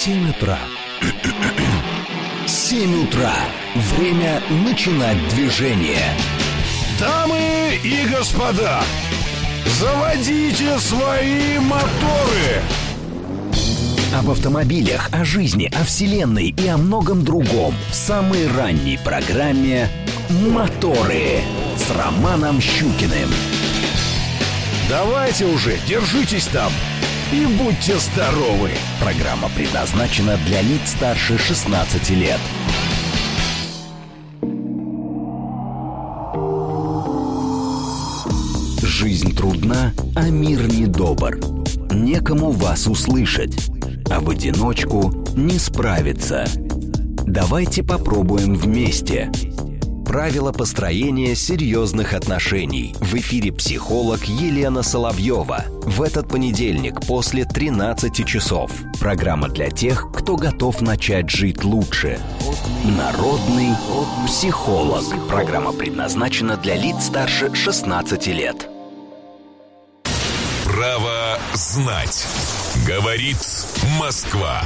7 утра. 7 утра. Время начинать движение. Дамы и господа, заводите свои моторы. Об автомобилях, о жизни, о вселенной и о многом другом в самой ранней программе «Моторы» с Романом Щукиным. Давайте уже, держитесь там и будьте здоровы. Программа предназначена для лиц старше 16 лет. Жизнь трудна, а мир недобр. Некому вас услышать, а в одиночку не справиться. Давайте попробуем вместе. Правила построения серьезных отношений. В эфире психолог Елена Соловьева. В этот понедельник после 13 часов. Программа для тех, кто готов начать жить лучше. Народный психолог. Программа предназначена для лиц старше 16 лет. Право знать. Говорит Москва.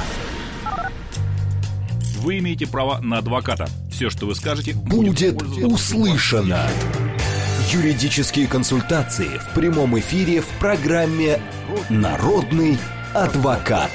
Вы имеете право на адвоката. Все, что вы скажете, будет услышано. Юридические консультации в прямом эфире в программе «Народный адвокат».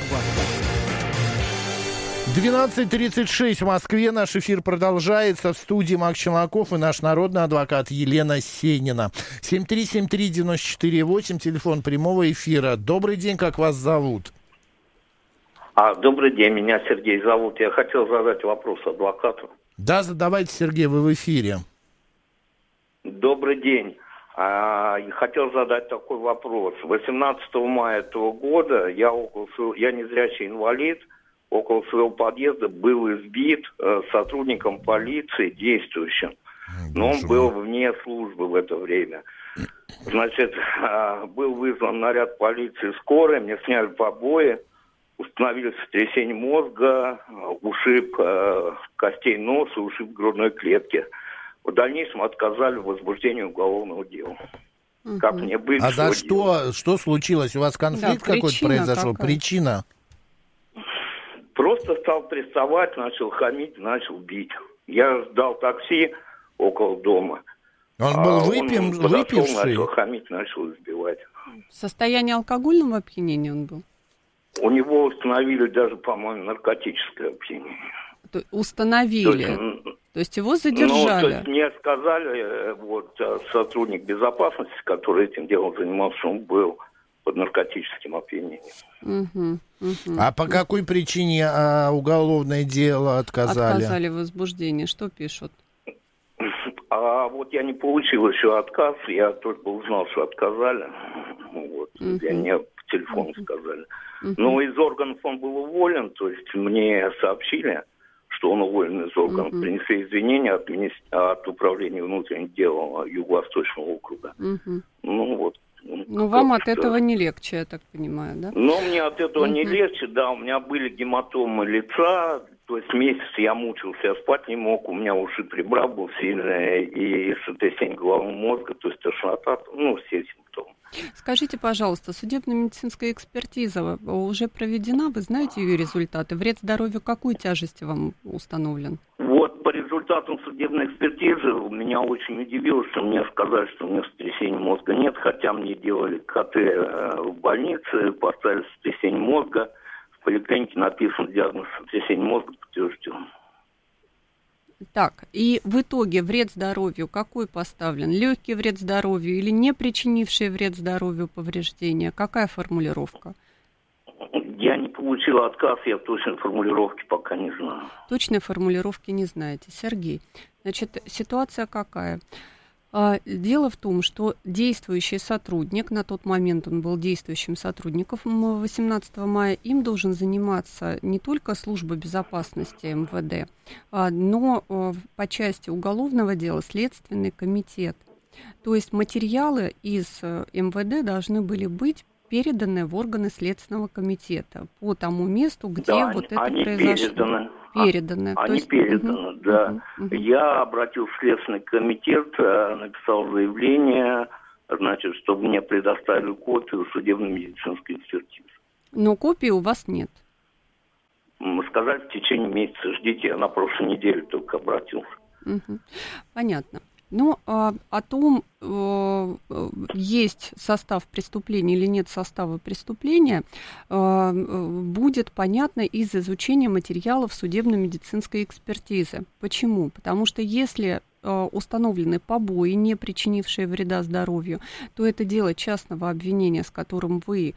12:36 в Москве. Наш эфир продолжается. В студии Макс Челноков и наш народный адвокат Елена Сенина. 7373948, телефон прямого эфира. Добрый день, как вас зовут? Добрый день, меня Сергей зовут. Я хотел задать вопрос адвокату. Да, задавайте, Сергей, вы в эфире. Добрый день. Хотел задать такой вопрос. 18 мая этого года я незрячий инвалид, около своего подъезда был избит сотрудником полиции, действующим. Но он был вне службы в это время. Значит, был вызван наряд полиции, скорой, мне сняли побои, установили сотрясение мозга, ушиб костей носа, ушиб грудной клетки. В дальнейшем отказали в возбуждении уголовного дела. Как мне быть? А за что случилось? У вас конфликт какой-то произошел? Какая? Причина? Просто стал прессовать, начал хамить, начал бить. Я ждал такси около дома. Он был Он подошел, выпивший? начал хамить, начал избивать. В состоянии алкогольного опьянения он был? У него установили даже, по-моему, наркотическое опьянение. Установили? То есть его задержали? То есть мне сказали, сотрудник безопасности, который этим делом занимался, он был под наркотическим опьянением. А по какой причине уголовное дело отказали? Отказали в возбуждении. Что пишут? Я не получил еще отказ, я только узнал, что отказали. Мне по телефону сказали. Но из органов он был уволен, то есть мне сообщили, что он уволен из органов, принесли извинения от Управления внутренних дел Юго-Восточного округа. Вам от этого не легче, я так понимаю, да? Мне от этого не легче, да, у меня были гематомы лица, то есть месяц я мучился, я спать не мог, у меня ушиб ребра был сильный, и сотрясение головного мозга, то есть тошнота, все симптомы. Скажите, пожалуйста, судебно-медицинская экспертиза уже проведена, вы знаете ее результаты? Вред здоровью какой тяжести вам установлен? По результатам судебной экспертизы меня очень удивило, что мне сказали, что у меня сотрясения мозга нет, хотя мне делали КТ в больнице, поставили сотрясение мозга, в поликлинике написан диагноз сотрясения мозга подтвержден. Так, и в итоге вред здоровью какой поставлен? Легкий вред здоровью или не причинивший вред здоровью повреждения? Какая формулировка? Я не получил отказ, я точной формулировки пока не знаю. Точной формулировки не знаете. Сергей, значит, ситуация какая? Дело в том, что действующий сотрудник, на тот момент он был действующим сотрудником 18 мая, им должен заниматься не только служба безопасности МВД, но по части уголовного дела Следственный комитет. То есть материалы из МВД должны были быть переданы в органы Следственного комитета по тому месту, где это произошло. Переданы. Переданы, да. Я обратился в Следственный комитет, написал заявление, чтобы мне предоставили копию судебно-медицинской экспертизы. Но копии у вас нет. сказали, в течение месяца ждите. Я на прошлой неделе только обратился. Понятно. Ну, о том, есть состав преступления или нет состава преступления, будет понятно из изучения материалов судебно-медицинской экспертизы. Почему? Потому что если установлены побои, не причинившие вреда здоровью, то это дело частного обвинения, с которым вы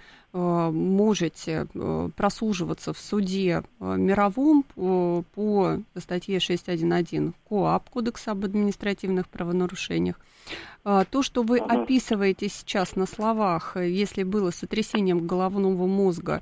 можете прослуживаться в суде мировом по статье 6.1.1 КоАП, Кодекса об административных правонарушениях. То, что вы описываете сейчас на словах, если было сотрясением головного мозга,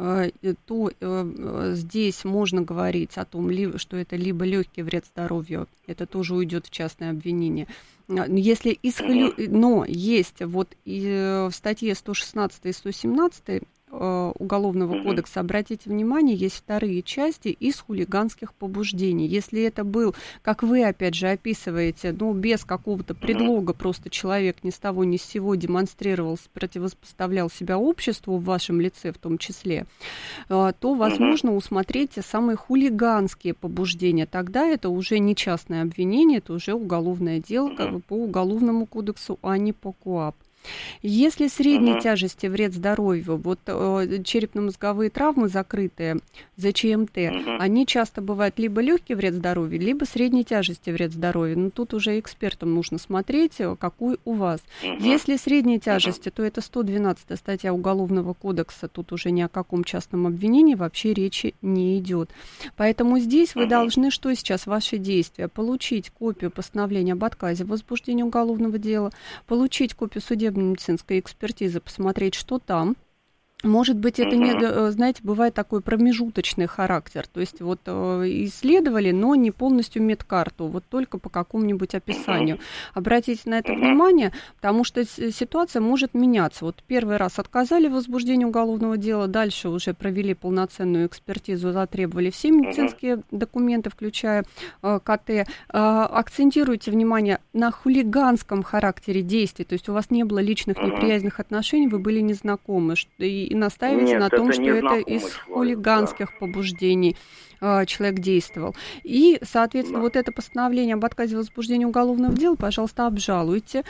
то здесь можно говорить о том, что это либо легкий вред здоровью, это тоже уйдет в частное обвинение. Если но есть вот и в статье 116 и 117 Уголовного кодекса, обратите внимание, есть вторые части из хулиганских побуждений. Если это был, как вы опять же описываете, без какого-то предлога, просто человек ни с того ни с сего демонстрировал, противопоставлял себя обществу в вашем лице в том числе, то возможно усмотреть те самые хулиганские побуждения. Тогда это уже не частное обвинение, это уже уголовное дело по Уголовному кодексу, а не по КоАП. Если средней тяжести вред здоровью, вот черепно-мозговые травмы закрытые, ЗЧМТ, они часто бывают либо легкий вред здоровью, либо средней тяжести вред здоровью. Но тут уже экспертам нужно смотреть, какой у вас. Если средней тяжести, то это 112 статья Уголовного кодекса, тут уже ни о каком частном обвинении вообще речи не идет. Поэтому здесь вы должны, что сейчас ваши действия? Получить копию постановления об отказе в возбуждении уголовного дела, получить копию судебной медицинской экспертизы, посмотреть, что там. Может быть, это не, знаете, бывает такой промежуточный характер. То есть вот исследовали, но не полностью медкарту, вот только по какому-нибудь описанию. Обратите на это внимание, потому что ситуация может меняться. Вот первый раз отказали в возбуждении уголовного дела, дальше уже провели полноценную экспертизу, затребовали все медицинские документы, включая КТ. Акцентируйте внимание на хулиганском характере действий, то есть у вас не было личных неприязненных отношений, вы были незнакомы, и настаиваете на том, что это из хулиганских побуждений человек действовал. И, соответственно, вот это постановление об отказе в возбуждении уголовного дела, пожалуйста, обжалуйте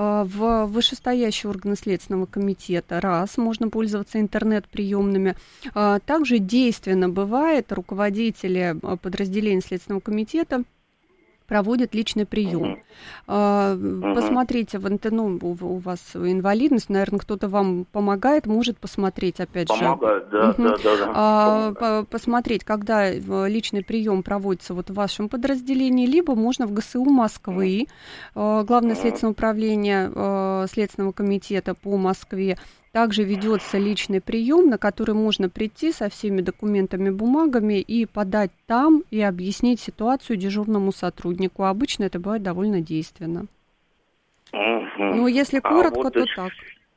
в вышестоящие органы Следственного комитета. Раз, можно пользоваться интернет-приемными. Также действенно бывает, руководители подразделений Следственного комитета проводят личный прием. Посмотрите, у вас инвалидность, наверное, кто-то вам помогает, может посмотреть, опять же. Помогает, да. Посмотреть, когда личный прием проводится вот в вашем подразделении, либо можно в ГСУ Москвы, Главное следственное управление Следственного комитета по Москве. Также ведется личный прием, на который можно прийти со всеми документами, бумагами и подать там и объяснить ситуацию дежурному сотруднику. Обычно это бывает довольно действенно. Но если коротко, то так.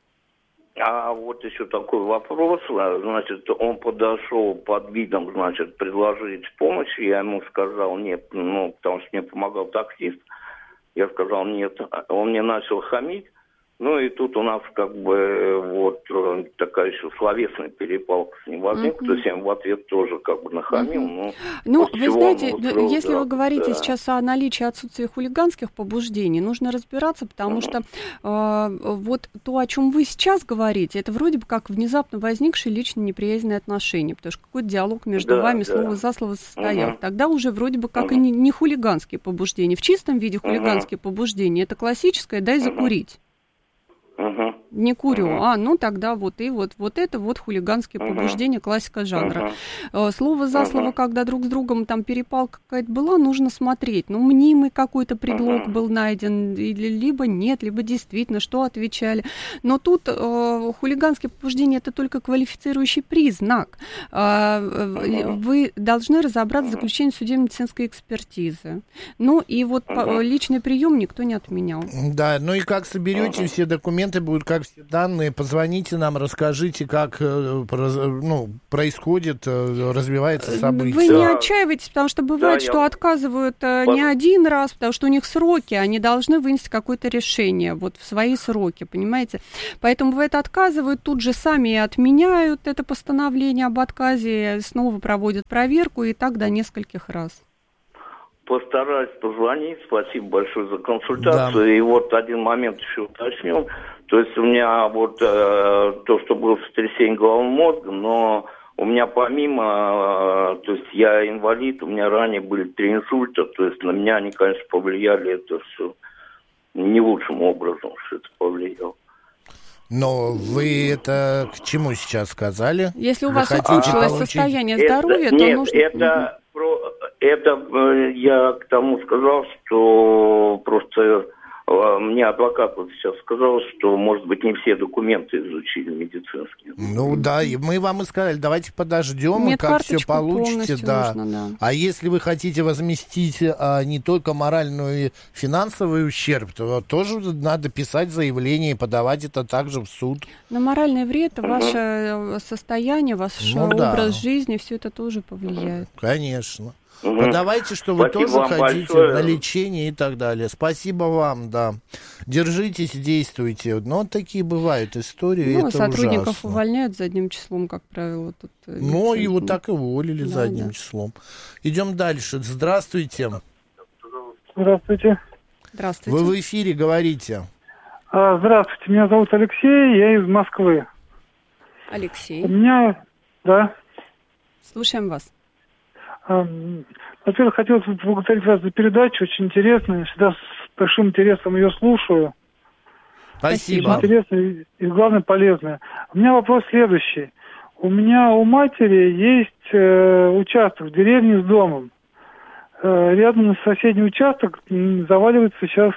А вот еще такой вопрос. Значит, он подошел под видом, значит, предложить помощь. Я ему сказал нет, потому что мне помогал таксист. Я сказал нет. Он мне начал хамить. Ну и тут у нас как бы вот такая еще словесная перепалка с ним возникла, то есть я в ответ тоже как бы нахамил. Ну, вы знаете, если вы говорите сейчас о наличии отсутствия хулиганских побуждений, нужно разбираться, потому что вот то, о чем вы сейчас говорите, это вроде бы как внезапно возникшие лично неприязненные отношения, потому что какой-то диалог между вами слово за слово состоял. Тогда уже вроде бы как и не хулиганские побуждения. В чистом виде хулиганские побуждения это классическое «дай закурить». Не курю, тогда вот это вот хулиганские побуждения, классика жанра. Слово за слово, когда друг с другом там перепалка какая-то была, нужно смотреть. Мнимый какой-то предлог был найден, либо нет, либо действительно, что отвечали. Но тут хулиганские побуждения это только квалифицирующий признак. Вы должны разобраться в заключении судебно-медицинской экспертизы. И вот личный прием никто не отменял. Да, и как соберете все документы, документы будут, как все данные. Позвоните нам, расскажите, как происходит, развивается событие. Вы не отчаивайтесь, потому что бывает, что отказывают не один раз, потому что у них сроки, они должны вынести какое-то решение вот в свои сроки, понимаете? Поэтому бывает, отказывают, тут же сами и отменяют это постановление об отказе, снова проводят проверку, и так до нескольких раз. Постараюсь позвонить. Спасибо большое за консультацию. Да. И вот один момент еще уточню. То есть у меня вот то, что было сотрясение головного мозга, но у меня помимо, то есть я инвалид, у меня ранее были 3 инсульта, то есть на меня они, конечно, повлияли это все не лучшим образом, что это повлияло. Но вы это к чему сейчас сказали? Если у вас ухудшилось состояние здоровья, то нужно... Это я к тому сказал, что просто мне адвокат вот сейчас сказал, что, может быть, не все документы изучили медицинские. Ну да, и мы вам и сказали, давайте подождем, и как все получите. Да. Нужно, да. А если вы хотите возместить не только моральный и финансовый ущерб, то тоже надо писать заявление и подавать это также в суд. На моральный вред ваше состояние, ваш образ жизни, все это тоже повлияет. Конечно. Подавайте, что вы тоже хотите большое. На лечение и так далее. Спасибо вам, да. Держитесь, действуйте. Но такие бывают истории, это сотрудников ужасно. Увольняют задним числом, как правило. Тут его так и уволили задним числом. Идем дальше. Здравствуйте. Здравствуйте. Здравствуйте. Вы в эфире, говорите. Здравствуйте, меня зовут Алексей, я из Москвы. Алексей. У меня, да. Слушаем вас. Во-первых, хотелось бы поблагодарить вас за передачу, очень интересная, всегда с большим интересом ее слушаю. Спасибо. Очень интересная и, главное, полезная. У меня вопрос следующий. У меня у матери есть участок в деревне с домом. Рядом на соседний участок заваливается сейчас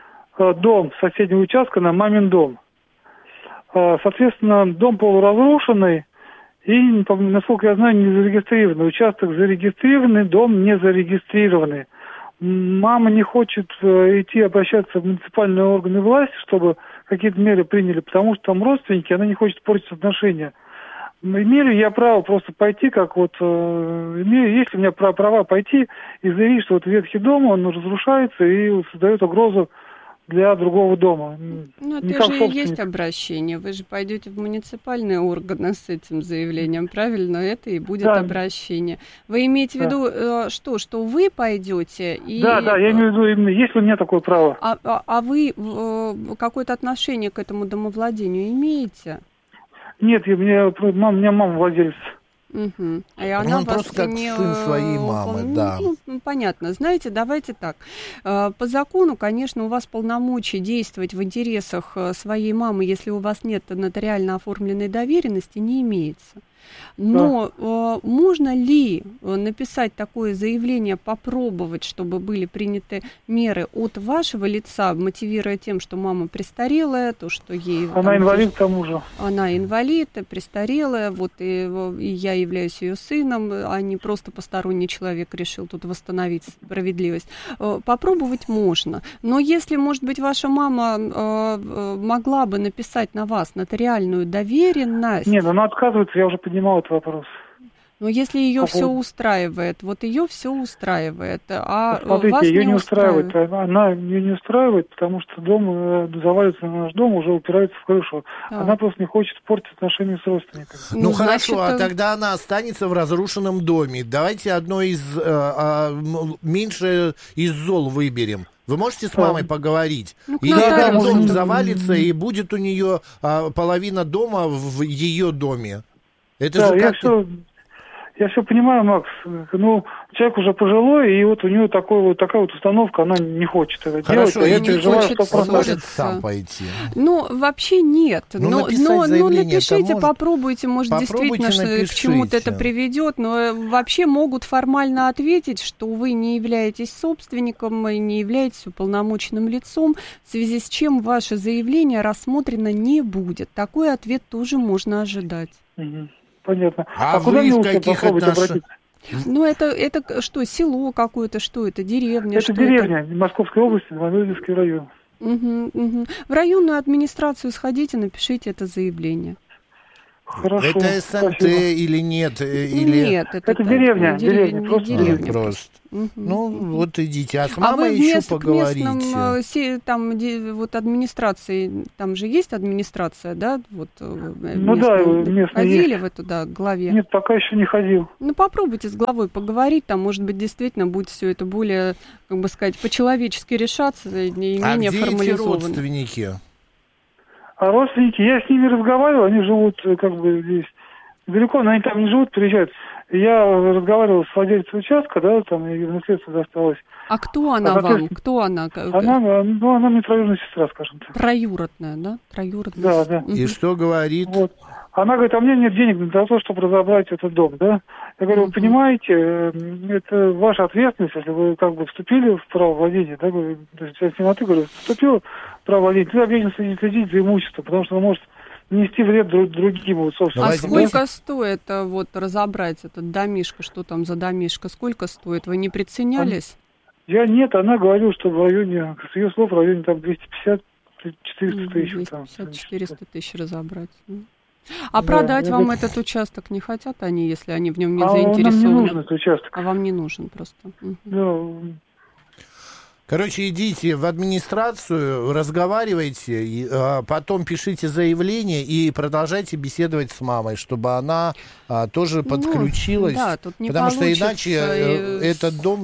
дом соседнего участка на мамин дом. Соответственно, дом полуразрушенный. И, насколько я знаю, не зарегистрированный. Участок зарегистрированный, дом не зарегистрированный. Мама не хочет идти обращаться в муниципальные органы власти, чтобы какие-то меры приняли, потому что там родственники, она не хочет портить отношения. Имею я право просто пойти, как вот... Есть ли у меня права пойти и заявить, что вот ветхий дом, он разрушается и создает угрозу для другого дома. Это же и есть обращение. Вы же пойдете в муниципальные органы с этим заявлением, правильно? Это и будет обращение. Вы имеете в виду, что вы пойдете и... Да, я имею в виду, именно есть ли у меня такое право. А вы какое-то отношение к этому домовладению имеете? Нет, у меня мама владелец. Угу. И она он просто как сын своей мамы, да. Понятно. Знаете, давайте так. По закону, конечно, у вас полномочий действовать в интересах своей мамы, если у вас нет нотариально оформленной доверенности, не имеется. Но можно ли написать такое заявление, попробовать, чтобы были приняты меры от вашего лица, мотивируя тем, что мама престарелая, то, что ей... Она инвалид к тому же. Она инвалид, престарелая, вот и я являюсь ее сыном, а не просто посторонний человек решил тут восстановить справедливость. Попробовать можно. Но если, может быть, ваша мама могла бы написать на вас нотариальную доверенность... Нет, она отказывается, я уже поднимал этот вопрос. Но если ее все устраивает, вот ее все устраивает, а смотрите, вас ее не устраивает. Она ее не устраивает, потому что дом завалится на наш дом, уже упирается в крышу. Да. Она просто не хочет портить отношения с родственниками. Ну хорошо, а тогда она останется в разрушенном доме. Давайте одно из меньше из зол выберем. Вы можете с мамой поговорить? Или этот дом завалится, и будет у нее половина дома в ее доме? Это же как-то... Я все понимаю, Макс. Ну, человек уже пожилой, и вот у него такая вот установка, она не хочет это делать. Хорошо, я переживаю, что он может сам пойти. Ну, вообще нет. Но напишите, попробуйте, может, действительно, к чему-то это приведет. Но вообще могут формально ответить, что вы не являетесь собственником, не являетесь уполномоченным лицом, в связи с чем ваше заявление рассмотрено не будет. Такой ответ тоже можно ожидать. Понятно. А куда вы мне в каких обратиться? Ну, это что, село какое-то, что это, деревня? Это деревня, Московской области, Новоиловский район. В районную администрацию сходите, напишите это заявление. Хорошо, это СНТ спасибо. Или нет? Нет, это деревня. Деревня просто. Ну, вот идите. А с мамой еще поговорите. Там, вот администрации, там же есть администрация, да? Вот, местные ходили есть. Вы туда, к главе? Нет, пока еще не ходил. Ну, попробуйте с главой поговорить, там, может быть, действительно будет все это более, как бы сказать, по-человечески решаться и менее формализовано. Эти родственники? А родственники, я с ними разговаривал, они живут как бы здесь далеко, но они там не живут, приезжают. Я разговаривал с владельцем участка, да, там ей наследство досталось. А кто она вам? Кто она? Она мне троюродная сестра, скажем так. Троюродная, да? Троюродная. Да. И что говорит? Вот. Она говорит, а мне нет денег для того, чтобы разобрать этот дом, да? Я говорю, вы понимаете, это ваша ответственность, если вы как бы вступили в право владения, да, то есть я темноты говорю, вступил в право владения, ты обязан следить за имуществом, потому что он может нести вред другим вот, собственно. А сколько стоит вот разобрать этот домишко, что там за домишко, сколько стоит? Вы не приценялись? Она говорила, что в районе, с ее слов, в районе там 250-400 тысяч. 250-400 тысяч разобрать. А продать вам этот участок не хотят они, если они в нем не заинтересованы? Нам не нужен этот участок. А вам не нужен просто? Да. Короче, идите в администрацию, разговаривайте, потом пишите заявление и продолжайте беседовать с мамой, чтобы она тоже подключилась. Да, тут не потому получится, что иначе этот дом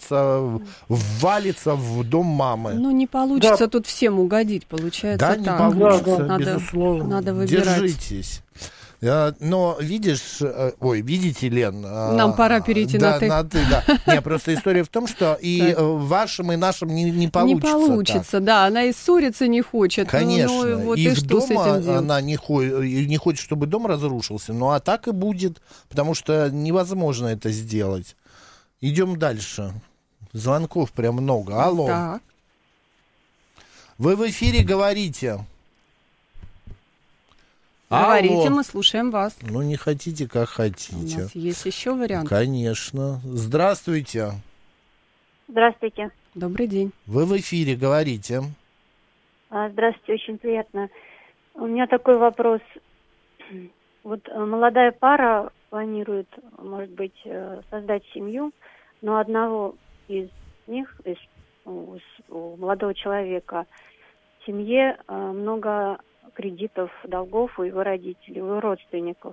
ввалится в дом мамы. Ну, не получится тут всем угодить, получается. Да, не получится, безусловно. Надо выбирать. Держитесь. Но видите, Лен... Нам пора перейти на ты. Да. Нет, просто история в том, что и вашим, и нашим не получится. Не получится, да. Она и ссориться не хочет. Конечно. Вот и и в что дома с этим делать? она не хочет, чтобы дом разрушился. Ну, а так и будет, потому что невозможно это сделать. Идем дальше. Звонков прям много. Алло. Так. Вы в эфире говорите. Говорите, мы слушаем вас. Ну, не хотите, как хотите. У нас есть еще вариант. Конечно. Здравствуйте. Здравствуйте. Добрый день. Вы в эфире, говорите. Здравствуйте, очень приятно. У меня такой вопрос. Вот молодая пара планирует, может быть, создать семью, но одного из них, у молодого человека, в семье много кредитов, долгов у его родителей, у его родственников,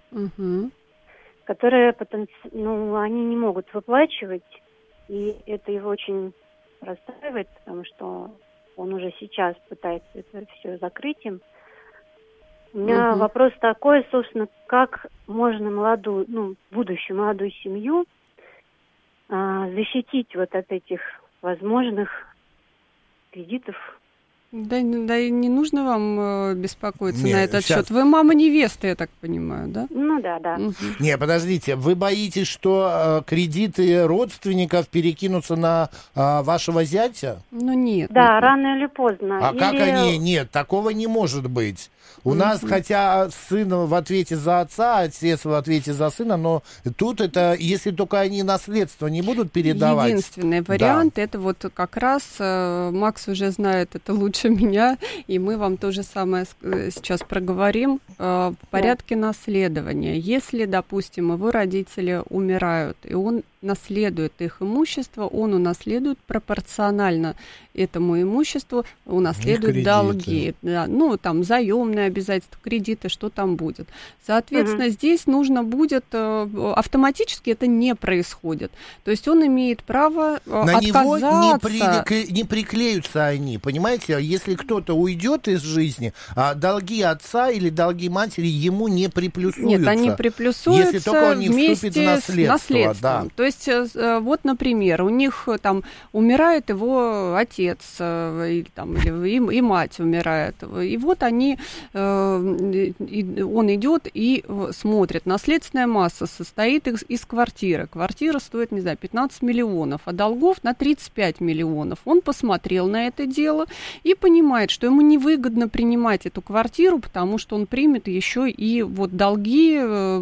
которые они не могут выплачивать, и это его очень расстраивает, потому что он уже сейчас пытается это все закрыть им. У меня вопрос такой, собственно, как можно будущую молодую семью защитить вот от этих возможных кредитов. Да, не нужно вам беспокоиться на этот счет. Вы мама невесты, я так понимаю, да? Ну да. Не, подождите, вы боитесь, что кредиты родственников перекинутся на вашего зятя? Ну нет. Да, рано или поздно. Как они? Нет, такого не может быть. У нас, хотя сын в ответе за отца, отец в ответе за сына, но тут это, если только они наследство не будут передавать. Единственный вариант, это вот как раз, Макс уже знает это лучше меня, и мы вам то же самое сейчас проговорим, в порядке наследования. Если, допустим, его родители умирают, и он наследует их имущество, он унаследует пропорционально этому имуществу, унаследует долги. Да, там заемные обязательства, кредиты, что там будет. Соответственно, здесь нужно будет, автоматически это не происходит. То есть он имеет право на отказаться. Него не приклеются они, понимаете? Если кто-то уйдет из жизни, долги отца или долги матери ему не приплюсуются. Нет, они приплюсуются если только он не вместе вступит в наследство. С наследством. Да. То есть, вот, например, у них там умирает его отец, и мать умирает. И вот они он идет и смотрит. Наследственная масса состоит из квартиры. Квартира стоит, не знаю, 15 миллионов, а долгов на 35 миллионов. Он посмотрел на это дело и понимает, что ему невыгодно принимать эту квартиру, потому что он примет еще и вот долги,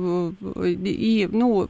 и, ну,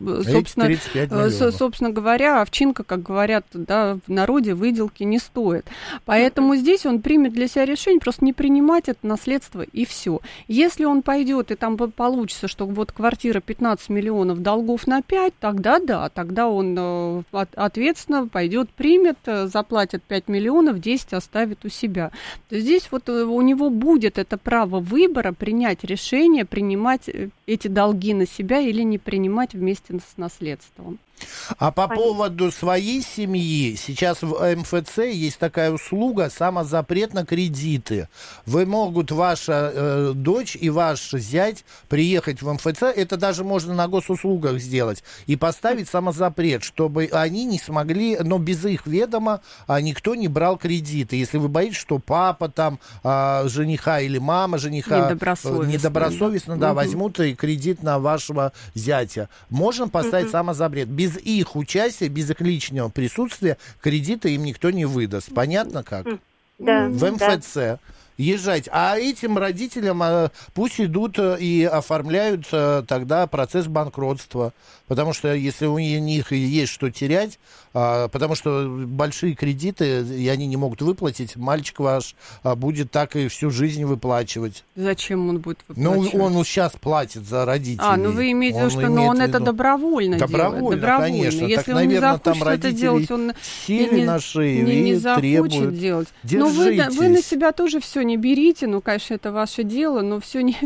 собственно говоря, овчинка, как говорят, да, в народе, выделки не стоит. Поэтому здесь он примет для себя решение просто не принимать это наследство, и все. Если он пойдет, и там получится, что вот квартира 15 миллионов, долгов на 5, тогда да, тогда он ответственно пойдет, примет, заплатит 5 миллионов, 10 оставит у себя. То есть здесь вот у него будет это право выбора принять решение, принимать эти долги на себя или не принимать вместе с наследством. А по поводу своей семьи, сейчас в МФЦ есть такая услуга самозапрет на кредиты. Могут ваша дочь и ваш зять приехать в МФЦ, это даже можно на госуслугах сделать, и поставить самозапрет, чтобы они не смогли, но без их ведома никто не брал кредиты. Если вы боитесь, что папа там жениха или мама жениха недобросовестно да, возьмут и кредит на вашего зятя, можно поставить самозапрет. Без их участия, без их личного присутствия кредита им никто не выдаст. Понятно как? Да. В МФЦ. Да. Езжать. А этим родителям пусть идут и оформляют тогда процесс банкротства. Потому что если у них есть что терять, потому что большие кредиты, и они не могут выплатить, мальчик ваш будет так и всю жизнь выплачивать. Зачем он будет выплачивать? Ну, он сейчас платит за родителей. Ну вы имеете в виду, что он это добровольно делает? Добровольно, конечно. Если так, он наверное, не захочет там это делать, он сели на шею не захочет требуют. делать. Но вы на себя тоже все не берите, ну, конечно, это ваше дело, но всю их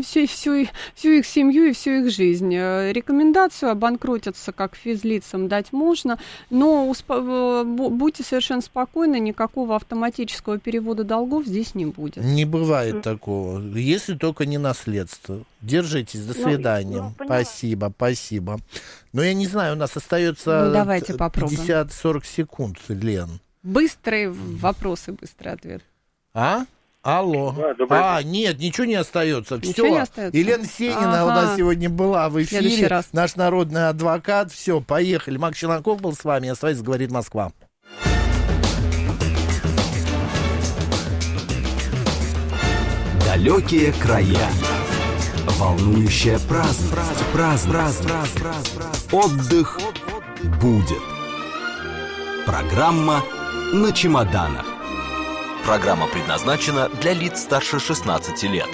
семью и всю их жизнь. Рекомендацию обанкротиться как физлицам дать можно, но будьте совершенно спокойны, никакого автоматического перевода долгов здесь не будет. Не бывает такого, если только не наследство. Держитесь, до свидания. Спасибо. Но я не знаю, у нас остается 50-40 секунд, Лен. Быстрые вопросы, быстрый ответ. Алло. Да, нет, ничего не остается. Все. Не остается? Елена Сенина у нас сегодня была в эфире. Наш народный адвокат. Все, поехали. Макс Челноков был с вами. Оставайтесь, говорит Москва. Далекие края. Волнующая праздность. Отдых будет. Программа «На чемоданах». Программа предназначена для лиц старше 16 лет.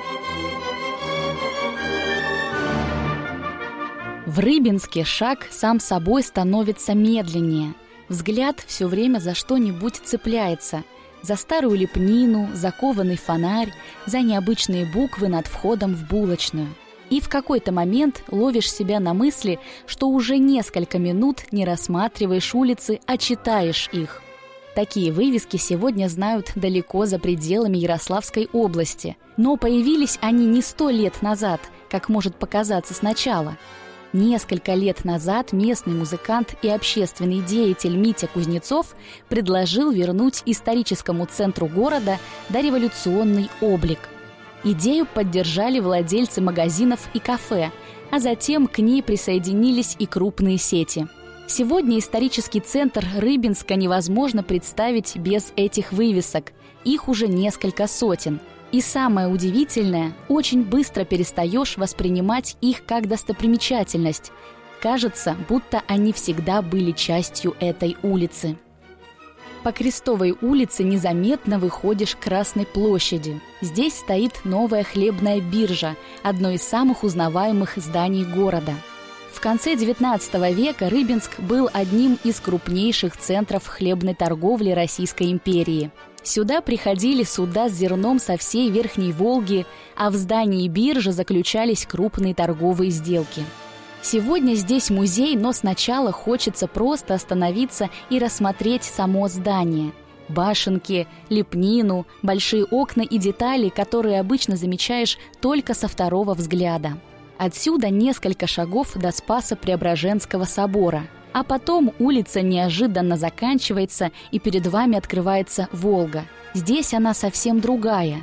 В Рыбинске шаг сам собой становится медленнее. Взгляд все время за что-нибудь цепляется. За старую лепнину, за кованый фонарь, за необычные буквы над входом в булочную. И в какой-то момент ловишь себя на мысли, что уже несколько минут не рассматриваешь улицы, а читаешь их. Такие вывески сегодня знают далеко за пределами Ярославской области. Но появились они не 100 лет назад, как может показаться сначала. Несколько лет назад местный музыкант и общественный деятель Митя Кузнецов предложил вернуть историческому центру города дореволюционный облик. Идею поддержали владельцы магазинов и кафе, а затем к ней присоединились и крупные сети. Сегодня исторический центр Рыбинска невозможно представить без этих вывесок. Их уже несколько сотен. И самое удивительное, очень быстро перестаешь воспринимать их как достопримечательность. Кажется, будто они всегда были частью этой улицы. По Крестовой улице незаметно выходишь к Красной площади. Здесь стоит новая хлебная биржа, одно из самых узнаваемых зданий города. В конце XIX века Рыбинск был одним из крупнейших центров хлебной торговли Российской империи. Сюда приходили суда с зерном со всей Верхней Волги, а в здании биржи заключались крупные торговые сделки. Сегодня здесь музей, но сначала хочется просто остановиться и рассмотреть само здание. Башенки, лепнину, большие окна и детали, которые обычно замечаешь только со второго взгляда. Отсюда несколько шагов до Спасо-Преображенского собора. А потом улица неожиданно заканчивается, и перед вами открывается Волга. Здесь она совсем другая.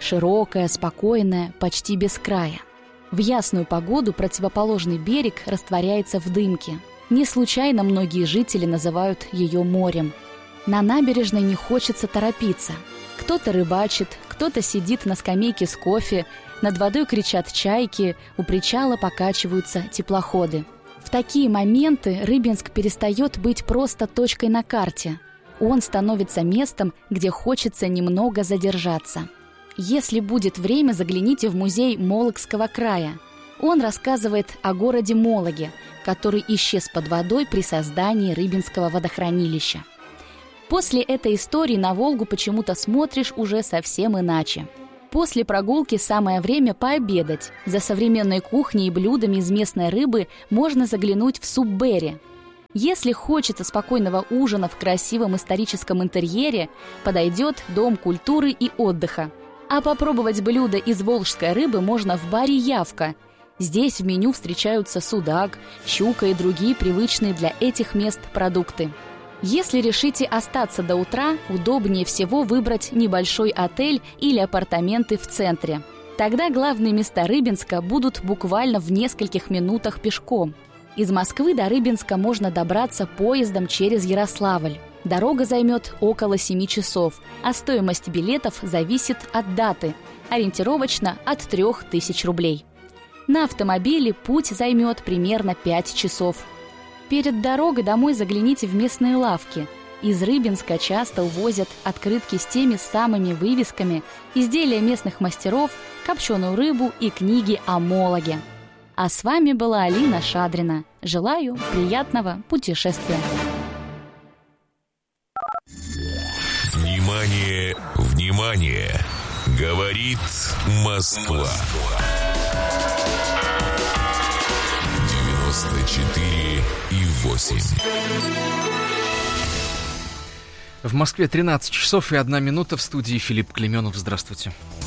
широкая, спокойная, почти без края. В ясную погоду противоположный берег растворяется в дымке. Не случайно многие жители называют ее морем. На набережной не хочется торопиться. Кто-то рыбачит, кто-то сидит на скамейке с кофе, над водой кричат чайки, у причала покачиваются теплоходы. В такие моменты Рыбинск перестает быть просто точкой на карте. Он становится местом, где хочется немного задержаться. Если будет время, загляните в музей Мологского края. Он рассказывает о городе Мологе, который исчез под водой при создании Рыбинского водохранилища. После этой истории на Волгу почему-то смотришь уже совсем иначе. После прогулки самое время пообедать. За современной кухней и блюдами из местной рыбы можно заглянуть в Суп-Берри. Если хочется спокойного ужина в красивом историческом интерьере, подойдет Дом культуры и отдыха. А попробовать блюда из волжской рыбы можно в баре «Явка». Здесь в меню встречаются судак, щука и другие привычные для этих мест продукты. Если решите остаться до утра, удобнее всего выбрать небольшой отель или апартаменты в центре. Тогда главные места Рыбинска будут буквально в нескольких минутах пешком. Из Москвы до Рыбинска можно добраться поездом через Ярославль. Дорога займет около 7 часов, а стоимость билетов зависит от даты, ориентировочно от 3000 рублей. На автомобиле путь займет примерно 5 часов. Перед дорогой домой загляните в местные лавки. Из Рыбинска часто увозят открытки с теми самыми вывесками, изделия местных мастеров, копченую рыбу и книги о Мологе. А с вами была Алина Шадрина. Желаю приятного путешествия. Внимание, внимание! Говорит Москва. 94,8. В Москве 13 часов и 1 минута. В студии Филипп Клеменов. Здравствуйте.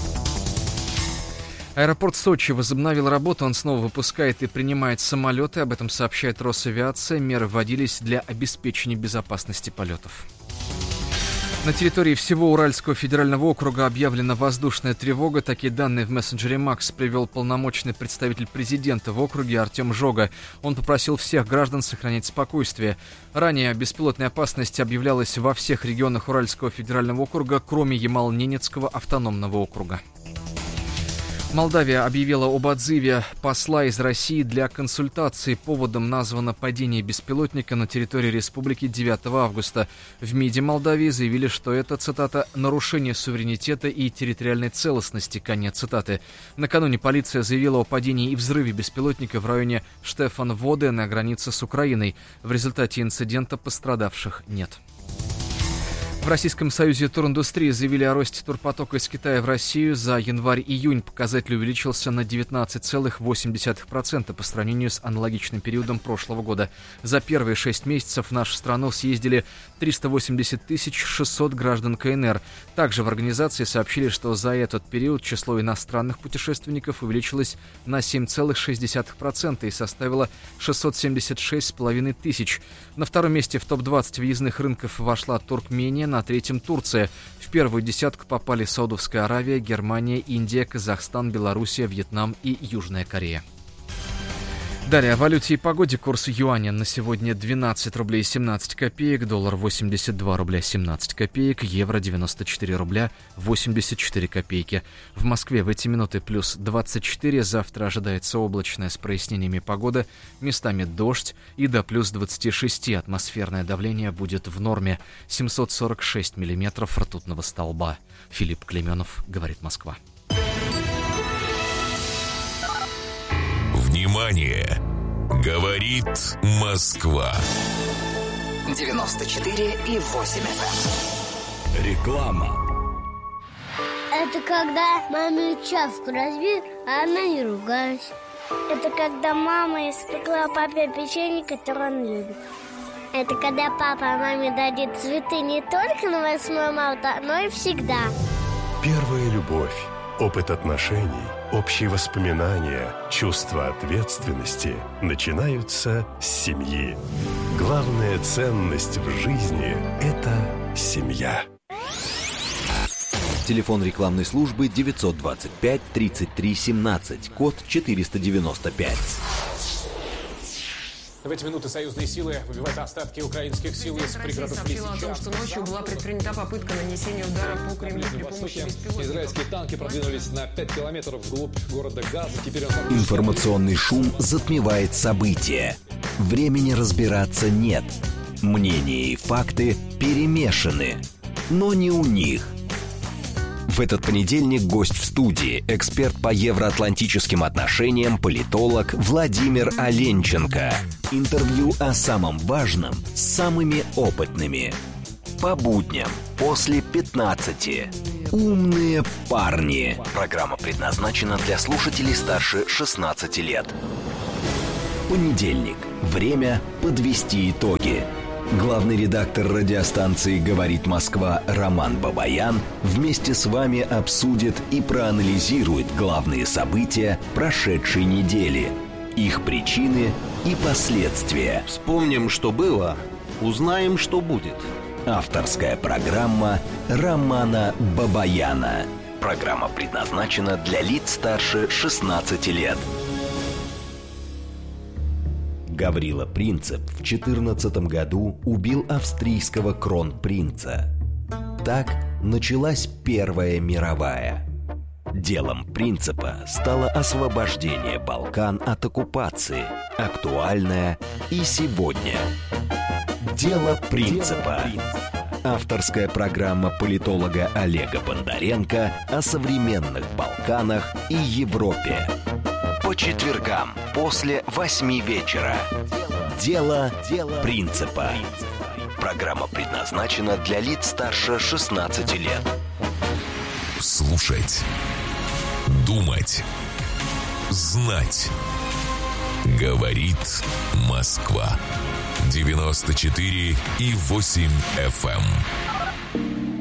Аэропорт Сочи возобновил работу. Он снова выпускает и принимает самолеты. Об этом сообщает Росавиация. Меры вводились для обеспечения безопасности полетов. На территории всего Уральского федерального округа объявлена воздушная тревога. Такие данные в мессенджере МАКС привел полномочный представитель президента в округе Артем Жога. Он попросил всех граждан сохранять спокойствие. Ранее беспилотная опасность объявлялась во всех регионах Уральского федерального округа, кроме Ямал-Ненецкого автономного округа. Молдавия объявила об отзыве посла из России для консультации. Поводом названо падение беспилотника на территории республики 9 августа. В МИДе Молдавии заявили, что это, цитата, «нарушение суверенитета и территориальной целостности», конец цитаты. Накануне полиция заявила о падении и взрыве беспилотника в районе Штефан-Воде на границе с Украиной. В результате инцидента пострадавших нет. В Российском союзе туриндустрии заявили о росте турпотока из Китая в Россию. За январь-июнь показатель увеличился на 19,8% по сравнению с аналогичным периодом прошлого года. За первые 6 месяцев в нашу страну съездили 380 600 граждан КНР. Также в организации сообщили, что за этот период число иностранных путешественников увеличилось на 7,6% и составило 676,5 тысяч. На втором месте в топ-20 въездных рынков вошла Туркмения, на третьем Турция. В первую десятку попали Саудовская Аравия, Германия, Индия, Казахстан, Белоруссия, Вьетнам и Южная Корея. Далее о валюте и погоде. Курс юаня на сегодня 12 рублей 17 копеек, доллар 82 рубля 17 копеек, евро 94 рубля 84 копейки. В Москве в эти минуты плюс 24, завтра ожидается облачная с прояснениями погода, местами дождь и до плюс 26. Атмосферное давление будет в норме, 746 миллиметров ртутного столба. Филипп Клеменов, говорит Москва. Внимание! Говорит Москва. 94,8 FM. Реклама. Это когда маме чашку разбил, а она не ругалась. Это когда мама испекла папе печенье, которое он любит. Это когда папа маме дарит цветы не только на 8 марта, но и всегда. Первая любовь. Опыт отношений, общие воспоминания, чувство ответственности начинаются с семьи. Главная ценность в жизни – это семья. Телефон рекламной службы 925 33 17, код 495. В эти минуты союзные силы выбивают остатки украинских сил из пригородов Лисичанска. О том, что ночью была предпринята попытка нанесения удара по Кремлю при помощи беспилотников. Израильские танки продвинулись на 5 километров вглубь города Газа. Теперь Информационный шум затмевает события. Времени разбираться нет. Мнения и факты перемешаны. Но не у них. В этот понедельник гость в студии, эксперт по евроатлантическим отношениям, политолог Владимир Оленченко. Интервью о самом важном с самыми опытными. По будням после 15. Умные парни. Программа предназначена для слушателей старше 16 лет. Понедельник. Время подвести итоги. Главный редактор радиостанции «Говорит Москва» Роман Бабаян вместе с вами обсудит и проанализирует главные события прошедшей недели, их причины и последствия. Вспомним, что было, узнаем, что будет. Авторская программа Романа Бабаяна. Программа предназначена для лиц старше 16 лет. Гаврила Принцип в 14 году убил австрийского кронпринца. Так началась Первая мировая. Делом Принципа стало освобождение Балкан от оккупации, актуальное и сегодня. Дело Принципа. Авторская программа политолога Олега Бондаренко о современных Балканах и Европе. По четвергам после 8 вечера. Дело Принципа. Программа предназначена для лиц старше 16 лет. Слушать. Думать. Знать. Говорит Москва. 94,8 FM.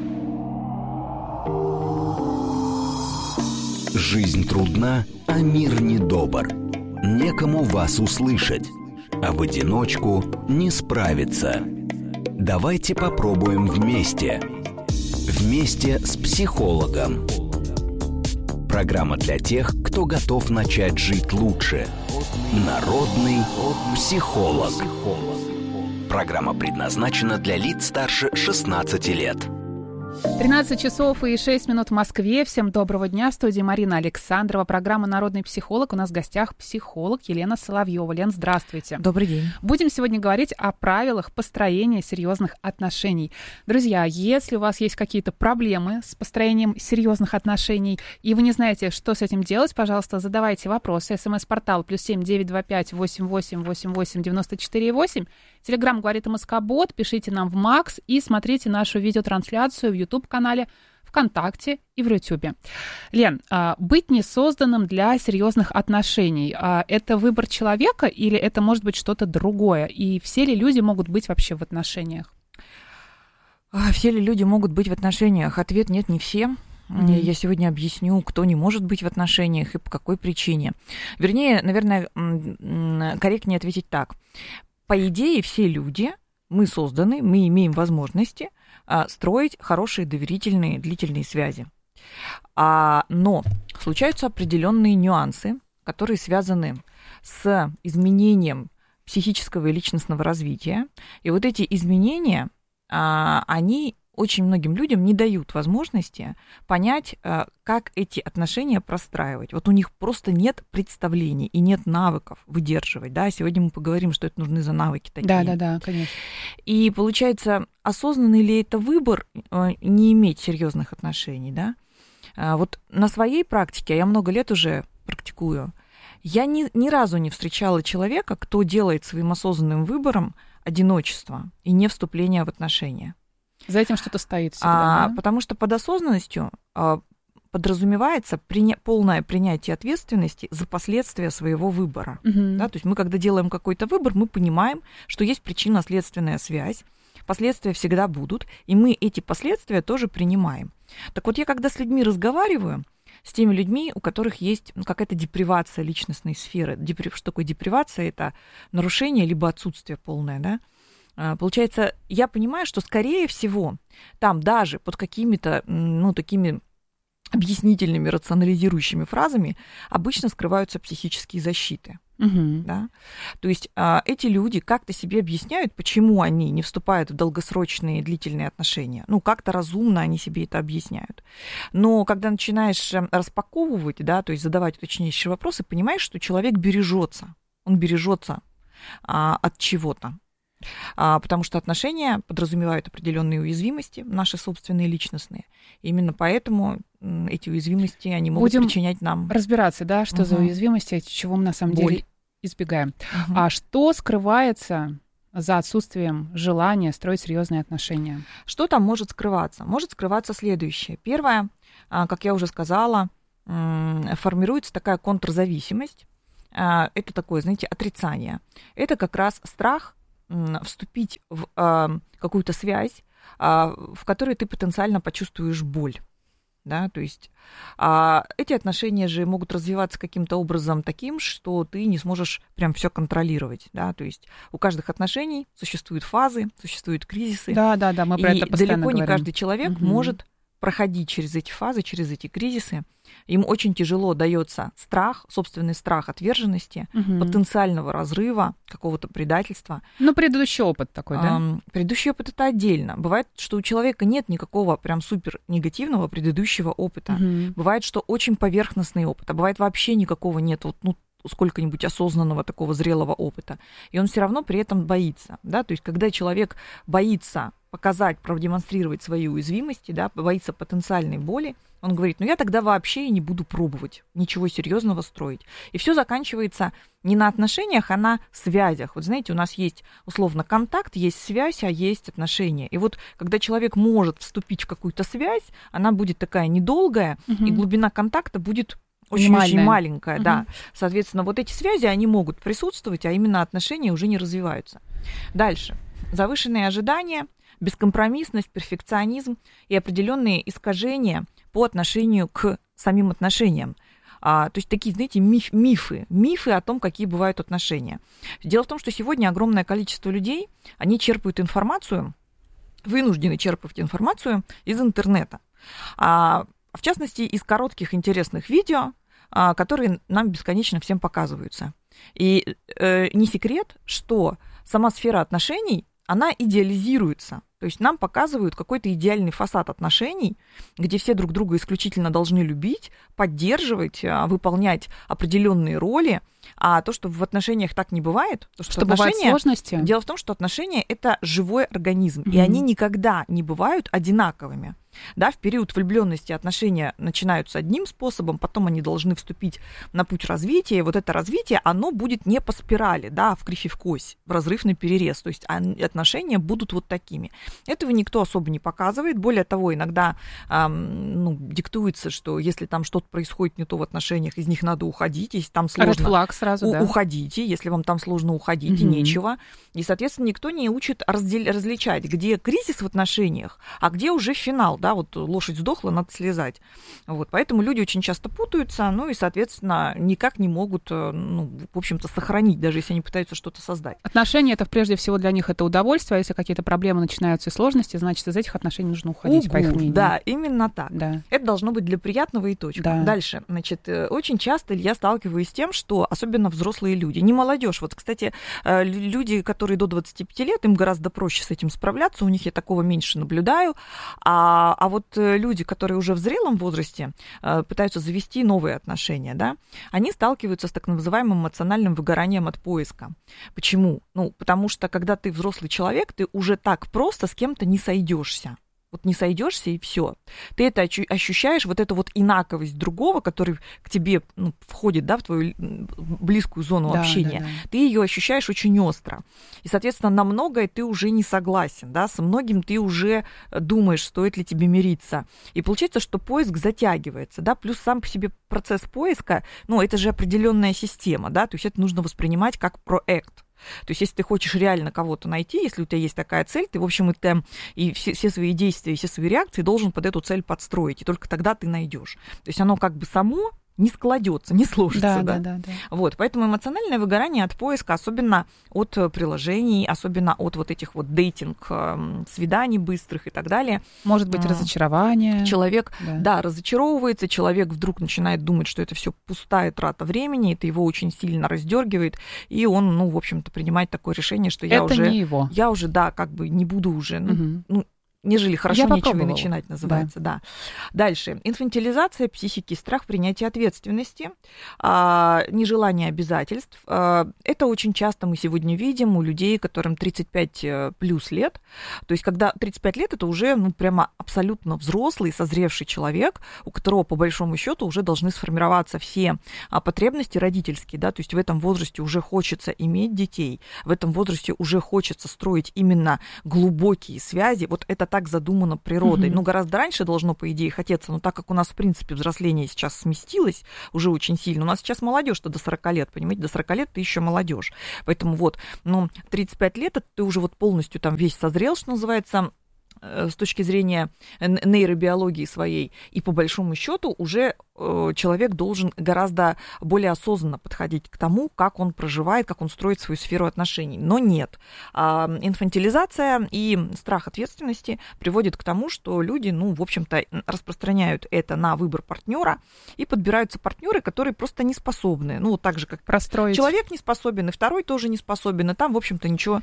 Жизнь трудна, а мир недобр. Некому вас услышать, а в одиночку не справиться. Давайте попробуем вместе. Вместе с психологом. Программа для тех, кто готов начать жить лучше. Народный психолог. Программа предназначена для лиц старше 16 лет. 13 часов и 6 минут в Москве. Всем доброго дня. В студии Марина Александрова. Программа «Народный психолог». У нас в гостях психолог Елена Соловьева. Лен, здравствуйте. Добрый день. Будем сегодня говорить о правилах построения серьезных отношений. Друзья, если у вас есть какие-то проблемы с построением серьезных отношений, и вы не знаете, что с этим делать, пожалуйста, задавайте вопросы. СМС-портал +7 925 88 88 94 8. Телеграм «Говорит МСК-бот». Пишите нам в Макс и смотрите нашу видеотрансляцию в YouTube-канале, ВКонтакте и в Ютубе. Лен, быть несозданным для серьезных отношений – это выбор человека или это может быть что-то другое? И все ли люди могут быть вообще в отношениях? Все ли люди могут быть в отношениях? Ответ – нет, не все. Я сегодня объясню, кто не может быть в отношениях и по какой причине. Вернее, наверное, корректнее ответить так. По идее, все люди, мы созданы, мы имеем возможности строить хорошие, доверительные, длительные связи. Но случаются определенные нюансы, которые связаны с изменением психического и личностного развития. И вот эти изменения, они очень многим людям не дают возможности понять, как эти отношения простраивать. Вот у них просто нет представлений и нет навыков выдерживать. Да? Сегодня мы поговорим, что это нужны за навыки такие. Да, конечно. И получается, осознанный ли это выбор не иметь серьезных отношений? Да? Вот на своей практике, я много лет уже практикую, я ни разу не встречала человека, кто делает своим осознанным выбором одиночество и не вступление в отношения. За этим что-то стоит всегда, да? Потому что под осознанностью подразумевается полное принятие ответственности за последствия своего выбора. Да? То есть мы, когда делаем какой-то выбор, мы понимаем, что есть причинно-следственная связь, последствия всегда будут, и мы эти последствия тоже принимаем. Так вот, я когда с людьми разговариваю, с теми людьми, у которых есть какая-то депривация личностной сферы. Что такое депривация? Это нарушение либо отсутствие полное, да? Получается, я понимаю, что, скорее всего, там даже под какими-то, такими объяснительными, рационализирующими фразами обычно скрываются психические защиты. Да? То есть эти люди как-то себе объясняют, почему они не вступают в долгосрочные длительные отношения. Ну, как-то разумно они себе это объясняют. Но когда начинаешь распаковывать, да, то есть задавать уточняющие вопросы, понимаешь, что человек бережется. Он бережется от чего-то. Потому что отношения подразумевают определенные уязвимости, наши собственные личностные. Именно поэтому эти уязвимости, они могут причинять нам... разбираться, да, что за уязвимости, чего мы на самом деле избегаем. А что скрывается за отсутствием желания строить серьезные отношения? Что там может скрываться? Может скрываться следующее. Первое, как я уже сказала, формируется такая контрзависимость. Это такое, знаете, отрицание. Это как раз страх вступить в какую-то связь, в которой ты потенциально почувствуешь боль. Да? То есть эти отношения же могут развиваться каким-то образом таким, что ты не сможешь прям все контролировать. Да? То есть у каждых отношений существуют фазы, существуют кризисы. Да, мы про это постоянно говорим. Далеко не каждый человек может проходить через эти фазы, через эти кризисы. Им очень тяжело дается страх, собственный страх отверженности, потенциального разрыва, какого-то предательства. Ну, предыдущий опыт такой, да? Предыдущий опыт — это отдельно. Бывает, что у человека нет никакого прям супер негативного предыдущего опыта. Бывает, что очень поверхностный опыт, а бывает вообще никакого нет, сколько-нибудь осознанного такого зрелого опыта. И он все равно при этом боится. Да? То есть, когда человек боится показать, продемонстрировать свои уязвимости, да, боится потенциальной боли, он говорит, я тогда вообще и не буду пробовать ничего серьезного строить. И все заканчивается не на отношениях, а на связях. Вот знаете, у нас есть условно контакт, есть связь, а есть отношения. И вот когда человек может вступить в какую-то связь, она будет такая недолгая, и глубина контакта будет очень-очень маленькая, да. Соответственно, вот эти связи, они могут присутствовать, а именно отношения уже не развиваются. Дальше. Завышенные ожидания, бескомпромиссность, перфекционизм и определенные искажения по отношению к самим отношениям. То есть такие, знаете, мифы о том, какие бывают отношения. Дело в том, что сегодня огромное количество людей, они черпают информацию, вынуждены черпать информацию из интернета. В частности, из коротких интересных видео, которые нам бесконечно всем показываются. И не секрет, что сама сфера отношений, она идеализируется. То есть нам показывают какой-то идеальный фасад отношений, где все друг друга исключительно должны любить, поддерживать, выполнять определенные роли. А то, что в отношениях так не бывает, то, что бывают сложности. Дело в том, что отношения — это живой организм, и они никогда не бывают одинаковыми. Да, в период влюбленности отношения начинаются одним способом, потом они должны вступить на путь развития, и вот это развитие, оно будет не по спирали, да, в кривь и в кось, в разрыв на перерез, то есть отношения будут вот такими. Этого никто особо не показывает, более того, иногда диктуется, что если там что-то происходит не то в отношениях, из них надо уходить, если там сложно, сразу, уходите, если вам там сложно, уходите, нечего. И, соответственно, никто не учит различать, где кризис в отношениях, а где уже финал, да, вот лошадь сдохла, надо слезать. Вот, поэтому люди очень часто путаются, и, соответственно, никак не могут, в общем-то, сохранить, даже если они пытаются что-то создать. Отношения — это прежде всего для них это удовольствие, а если какие-то проблемы начинаются и сложности, значит, из этих отношений нужно уходить, по их мнению. Да, именно так. Да. Это должно быть для приятного и точка. Да. Дальше, значит, очень часто я сталкиваюсь с тем, что особенно взрослые люди, не молодежь. Вот, кстати, люди, которые до 25 лет, им гораздо проще с этим справляться, у них я такого меньше наблюдаю. А вот люди, которые уже в зрелом возрасте пытаются завести новые отношения, да, они сталкиваются с так называемым эмоциональным выгоранием от поиска. Почему? Потому что, когда ты взрослый человек, ты уже так просто с кем-то не сойдешься. Вот не сойдешься, и все. Ты это ощущаешь, вот эту вот инаковость другого, который к тебе входит, да, в твою близкую зону общения. Да. Ты ее ощущаешь очень остро. И, соответственно, на многое ты уже не согласен, да, со многим ты уже думаешь, стоит ли тебе мириться. И получается, что поиск затягивается, да, плюс сам по себе процесс поиска, это же определенная система, да, то есть это нужно воспринимать как проект. То есть, если ты хочешь реально кого-то найти, если у тебя есть такая цель, ты, в общем, и все свои действия, все свои реакции должен под эту цель подстроить, и только тогда ты найдешь. То есть, оно как бы само не складется, не сложится. Да. Вот, поэтому эмоциональное выгорание от поиска, особенно от приложений, особенно от вот этих вот дейтинг, свиданий быстрых и так далее. Может быть, разочарование. Человек, разочаровывается, человек вдруг начинает думать, что это все пустая трата времени, это его очень сильно раздергивает, и он, в общем-то, принимает такое решение, что я уже, как бы не буду уже, нежели хорошо нечего и начинать, называется. Да. Дальше. Инфантилизация психики, страх принятия ответственности, нежелание обязательств. Это очень часто мы сегодня видим у людей, которым 35 плюс лет. То есть, когда 35 лет, это уже прямо абсолютно взрослый, созревший человек, у которого, по большому счету, уже должны сформироваться все потребности родительские. Да? То есть, в этом возрасте уже хочется иметь детей, в этом возрасте уже хочется строить именно глубокие связи. Вот это так задумано природой. Гораздо раньше должно, по идее, хотеться, но так как у нас, в принципе, взросление сейчас сместилось уже очень сильно, у нас сейчас молодежь-то до 40 лет, понимаете, до 40 лет ты еще молодежь. Поэтому 35 лет, это ты уже полностью там весь созрел, что называется, с точки зрения нейробиологии своей, и по большому счету уже человек должен гораздо более осознанно подходить к тому, как он проживает, как он строит свою сферу отношений. Но нет. Инфантилизация и страх ответственности приводит к тому, что люди, в общем-то, распространяют это на выбор партнера, и подбираются партнеры, которые просто не способны. Так же, как простроить. Человек не способен, и второй тоже не способен, и там, в общем-то, ничего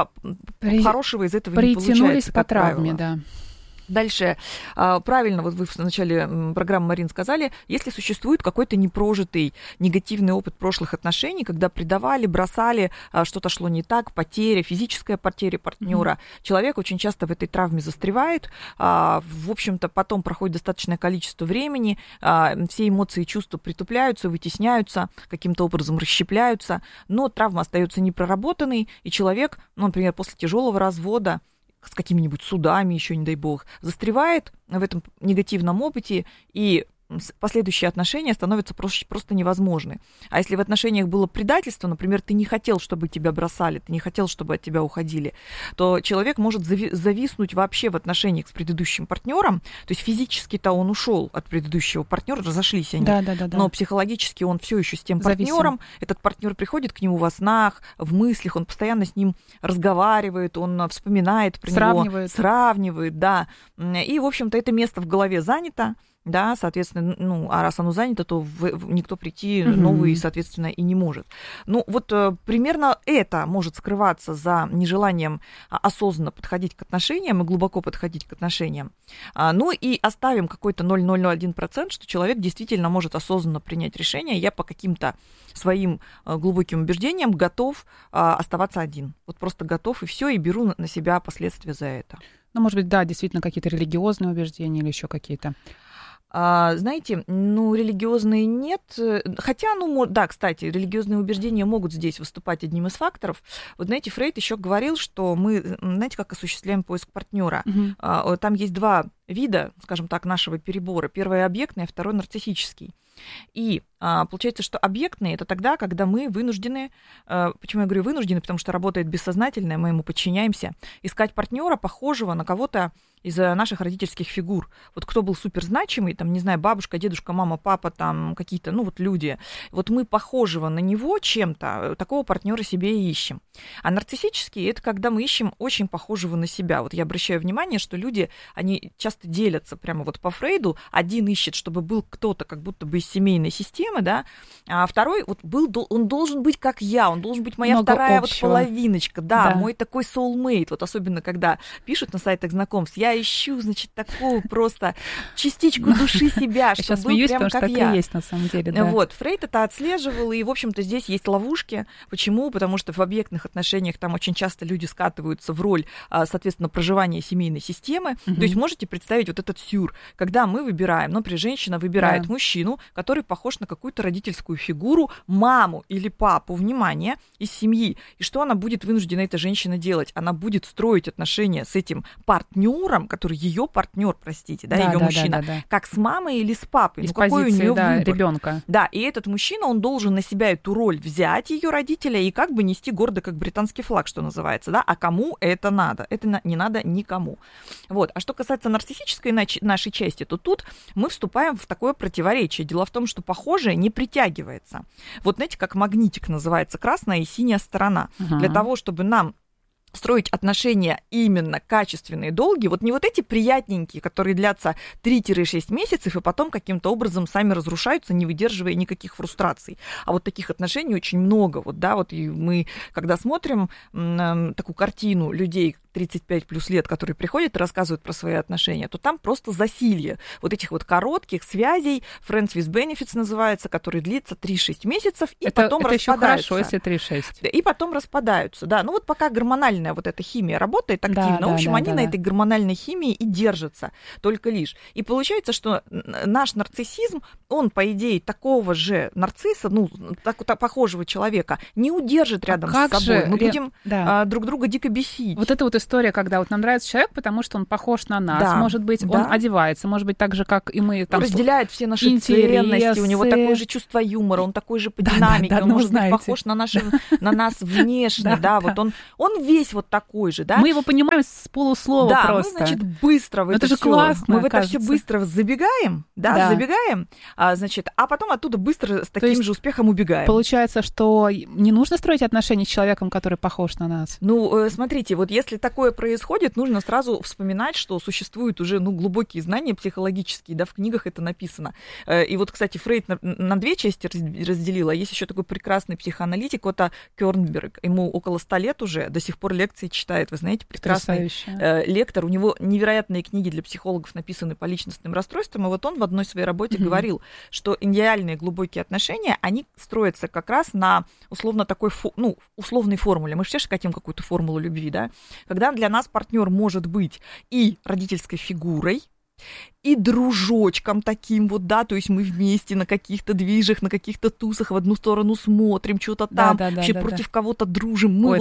хорошего из этого не получается. Притянулись по травме, да. Дальше, правильно, вы в начале программы, Марин, сказали, если существует какой-то непрожитый негативный опыт прошлых отношений, когда предавали, бросали, что-то шло не так, потеря, физическая потеря партнера, человек очень часто в этой травме застревает, в общем-то, потом проходит достаточное количество времени, все эмоции и чувства притупляются, вытесняются, каким-то образом расщепляются, но травма остается непроработанной, и человек, например, после тяжелого развода, с какими-нибудь судами еще, не дай бог, застревает в этом негативном опыте, и последующие отношения становятся просто невозможны. А если в отношениях было предательство, например, ты не хотел, чтобы тебя бросали, ты не хотел, чтобы от тебя уходили, то человек может зависнуть вообще в отношениях с предыдущим партнером. То есть физически-то он ушел от предыдущего партнера, разошлись они, но психологически он все еще с тем партнером. Этот партнер приходит к нему во снах, в мыслях, он постоянно с ним разговаривает, он вспоминает про него, сравнивает, да. И, в общем-то, это место в голове занято. Да, соответственно, а раз оно занято, то никто прийти новый, соответственно, и не может. Примерно это может скрываться за нежеланием осознанно подходить к отношениям и глубоко подходить к отношениям. И оставим какой-то 0,001%, что человек действительно может осознанно принять решение. Я по каким-то своим глубоким убеждениям готов оставаться один. Просто готов, и все, и беру на себя последствия за это. Может быть, да, действительно, какие-то религиозные убеждения или еще какие-то. Знаете, религиозные нет, хотя, кстати, религиозные убеждения могут здесь выступать одним из факторов. Знаете, Фрейд еще говорил, что мы, знаете, как осуществляем поиск партнера. Там есть два вида, скажем так, нашего перебора. Первый объектный, а второй нарциссический. И получается, что объектные — это тогда, когда мы вынуждены, почему я говорю вынуждены, потому что работает бессознательное, мы ему подчиняемся, искать партнера, похожего на кого-то из наших родительских фигур. Кто был суперзначимый, не знаю, бабушка, дедушка, мама, папа, какие-то, люди. Мы похожего на него чем-то, такого партнера себе и ищем. А нарциссический — это когда мы ищем очень похожего на себя. Я обращаю внимание, что люди, они часто делятся прямо по Фрейду. Один ищет, чтобы был кто-то как будто бы из семейной системы, да, а второй он должен быть как я, он должен быть моя вторая половиночка, да, мой такой soulmate. Особенно, когда пишут на сайтах знакомств, я ищу, такую просто частичку души себя, чтобы был прям как я. Так и есть на самом деле, да. Фрейд это отслеживал, и, в общем-то, здесь есть ловушки. Почему? Потому что в объектных отношениях там очень часто люди скатываются в роль, соответственно, проживания семейной системы. То есть можете представить этот сюр, когда мы выбираем, например, женщина выбирает мужчину, который похож на какую-то родительскую фигуру, маму или папу, внимание, из семьи. И что она будет вынуждена, эта женщина, делать? Она будет строить отношения с этим партнером, который ее партнер, простите, ее мужчина, как с мамой или с папой. Из какой позиции, у нее выбор? Ребенка. Да, и этот мужчина, он должен на себя эту роль взять, ее родителя, и как бы нести гордо, как британский флаг, что называется, да, а кому это надо? Это не надо никому. А что касается нарциссизма, нарциссической нашей части, то тут мы вступаем в такое противоречие. Дело в том, что похожее не притягивается. Вот знаете, как магнитик называется, красная и синяя сторона. Для того, чтобы нам строить отношения именно качественные, долгие, вот не вот эти приятненькие, которые длятся 3-6 месяцев и потом каким-то образом сами разрушаются, не выдерживая никаких фрустраций. А вот таких отношений очень много. Вот, да, вот и мы, когда смотрим такую картину людей 35 плюс лет, которые приходят и рассказывают про свои отношения, то там просто засилье вот этих вот коротких связей, friends with benefits называется, которые длится 3-6 месяцев и потом распадаются. Это еще хорошо, если 3-6. И потом распадаются, да. Ну вот пока гормональная вот эта химия работает активно, в общем, они на этой гормональной химии и держатся только лишь. И получается, что наш нарциссизм, он, по идее, такого же нарцисса, ну, похожего человека, не удержит рядом с собой. Мы будем друг друга дико бесить. Вот это вот история, когда вот нам нравится человек, потому что он похож на нас. Да, может быть, он одевается, может быть, так же, как и мы. Там, разделяет все наши ценности, у него такое же чувство юмора, он такой же по динамике, он может быть похож на нас внешне, да, вот он весь вот такой же, да. Мы его понимаем с полуслова просто. Да, мы, значит, быстро в это все. Мы в это все быстро забегаем, значит, а потом оттуда быстро с таким же успехом убегаем. Получается, что не нужно строить отношения с человеком, который похож на нас. Ну, смотрите, вот если такое происходит, нужно сразу вспоминать, что существуют уже глубокие знания психологические, да, в книгах это написано. И вот, кстати, Фрейд на две части разделил, а есть еще такой прекрасный психоаналитик, это Кёрнберг, ему около 100 лет уже, до сих пор лекции читает, вы знаете, прекрасный лектор, у него невероятные книги для психологов написаны по личностным расстройствам, и вот он в одной своей работе говорил, что идеальные глубокие отношения, они строятся как раз на условно такой, условной формуле. Мы же все хотим какую-то формулу любви, да, когда для нас партнер может быть и родительской фигурой, и дружочком таким вот, да, то есть мы вместе на каких-то движах, на каких-то тусах в одну сторону смотрим, что-то там, вообще против кого-то дружим. Мы